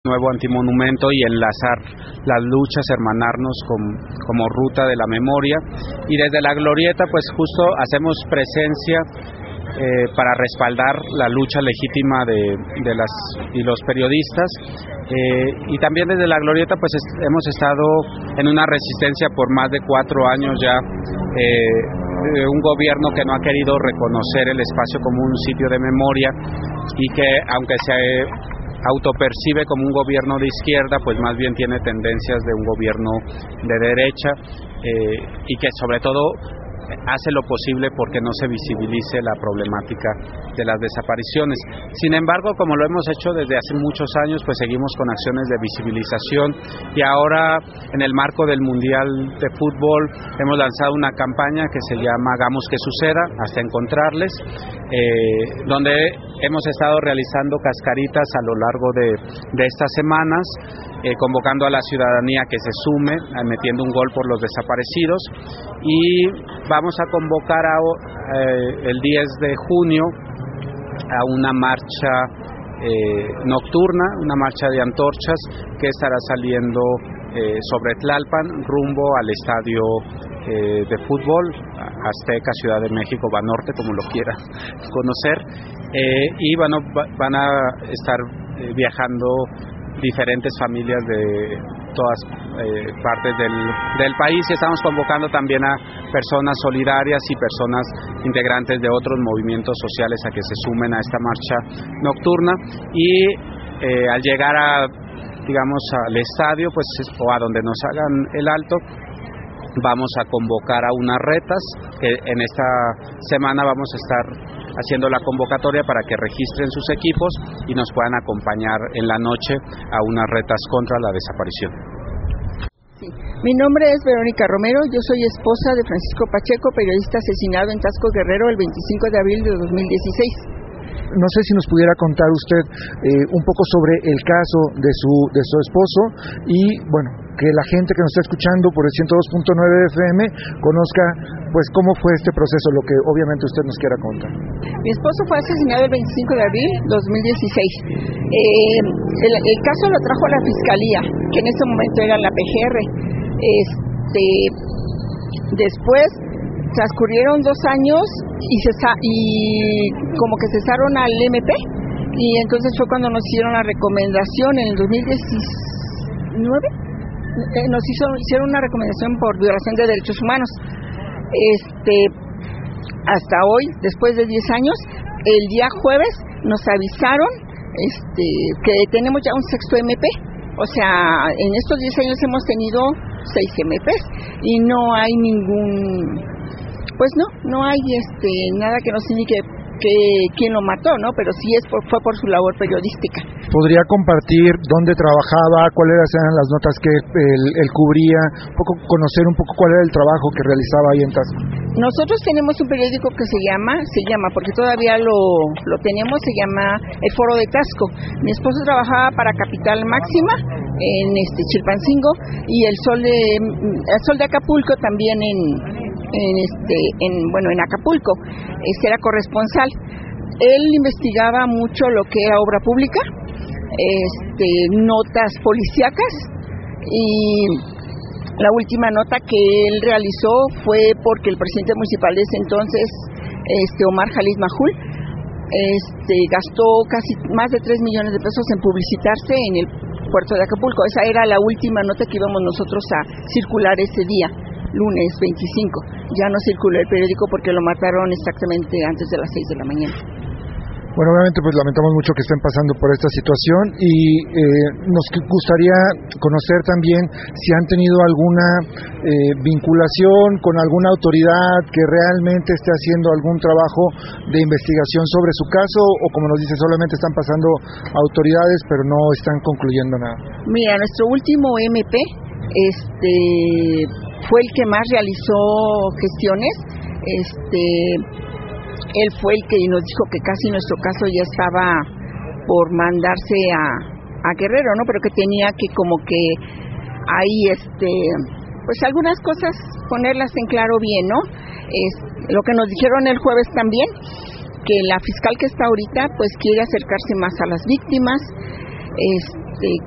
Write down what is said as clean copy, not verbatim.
nuevo antimonumento y enlazar las luchas, hermanarnos como ruta de la memoria. Y desde la glorieta pues justo hacemos presencia para respaldar la lucha legítima de los periodistas, y también desde la glorieta pues hemos estado en una resistencia por más de 4 años ya, un gobierno que no ha querido reconocer el espacio como un sitio de memoria y que aunque se autopercibe como un gobierno de izquierda, pues más bien tiene tendencias de un gobierno de derecha, y que sobre todo hace lo posible porque no se visibilice la problemática de las desapariciones. Sin embargo, como lo hemos hecho desde hace muchos años, pues seguimos con acciones de visibilización, y ahora en el marco del Mundial de Fútbol hemos lanzado una campaña que se llama Hagamos que suceda hasta encontrarles, donde hemos estado realizando cascaritas a lo largo de estas semanas, convocando a la ciudadanía que se sume, metiendo un gol por los desaparecidos, y vamos a convocar el 10 de junio a una marcha nocturna, una marcha de antorchas que estará saliendo sobre Tlalpan rumbo al estadio de fútbol Azteca, Ciudad de México, Banorte, como lo quiera conocer, y bueno, van a estar viajando diferentes familias de todas partes del país, y estamos convocando también a personas solidarias y personas integrantes de otros movimientos sociales a que se sumen a esta marcha nocturna, y al llegar al estadio, pues, o a donde nos hagan el alto, vamos a convocar a unas retas, que en esta semana vamos a estar haciendo la convocatoria para que registren sus equipos y nos puedan acompañar en la noche a unas retas contra la desaparición. Sí. Mi nombre es Verónica Romero, yo soy esposa de Francisco Pacheco, periodista asesinado en Taxco Guerrero el 25 de abril de 2016. No sé si nos pudiera contar usted un poco sobre el caso de su esposo, y bueno, que la gente que nos está escuchando por el 102.9 FM conozca pues cómo fue este proceso, lo que obviamente usted nos quiera contar. Mi esposo fue asesinado el 25 de abril de 2016. El caso lo trajo a la Fiscalía, que en ese momento era la PGR. Después transcurrieron 2 años y como que cesaron al MP, y entonces fue cuando nos hicieron la recomendación en el 2019, hicieron una recomendación por violación de derechos humanos. Hasta hoy, después de 10 años, el día jueves nos avisaron que tenemos ya un 6º MP. O sea, en estos 10 años hemos tenido 6 MPs y no hay no hay nada que nos indique quién lo mató, ¿no? Pero sí fue por su labor periodística. ¿Podría compartir dónde trabajaba, cuáles eran las notas que él cubría, conocer un poco cuál era el trabajo que realizaba ahí en Taxco? Nosotros tenemos un periódico que se llama, porque todavía lo tenemos, se llama El Foro de Taxco. Mi esposo trabajaba para Capital Máxima en Chilpancingo, y el Sol de Acapulco también en Acapulco. Era corresponsal. Él investigaba mucho lo que era obra pública, notas policíacas, y la última nota que él realizó fue porque el presidente municipal de ese entonces, Omar Jalid Majul, gastó casi más de 3 millones de pesos en publicitarse en el puerto de Acapulco. Esa era la última nota que íbamos nosotros a circular ese día, lunes 25. Ya no circuló el periódico porque lo mataron exactamente antes de las 6 de la mañana. Bueno, obviamente pues lamentamos mucho que estén pasando por esta situación, y nos gustaría conocer también si han tenido alguna vinculación con alguna autoridad que realmente esté haciendo algún trabajo de investigación sobre su caso, o como nos dice, solamente están pasando autoridades pero no están concluyendo nada. Mira, nuestro último MP fue el que más realizó gestiones. Él fue el que nos dijo que casi nuestro caso ya estaba por mandarse a Guerrero, ¿no? Pero que tenía que como que ahí, pues algunas cosas ponerlas en claro bien, ¿no? Lo que nos dijeron el jueves también, que la fiscal que está ahorita, pues quiere acercarse más a las víctimas,